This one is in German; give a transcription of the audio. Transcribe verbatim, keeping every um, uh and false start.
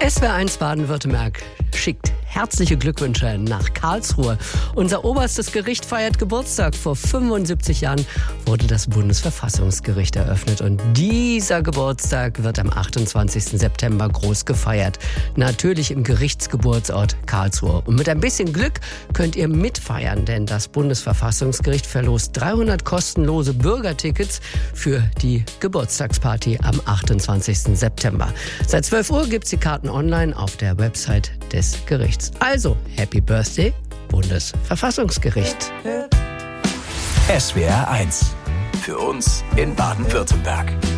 S W R eins Baden-Württemberg schickt herzliche Glückwünsche nach Karlsruhe. Unser oberstes Gericht feiert Geburtstag. Vor fünfundsiebzig Jahren wurde das Bundesverfassungsgericht eröffnet. Und dieser Geburtstag wird am achtundzwanzigsten September groß gefeiert. Natürlich im Gerichtsgeburtsort Karlsruhe. Und mit ein bisschen Glück könnt ihr mitfeiern, denn das Bundesverfassungsgericht verlost dreihundert kostenlose Bürgertickets für die Geburtstagsparty am achtundzwanzigsten September. Seit zwölf Uhr gibt es die Karten online auf der Website des Gerichts. Also, Happy Birthday, Bundesverfassungsgericht. S W R eins. Für uns in Baden-Württemberg.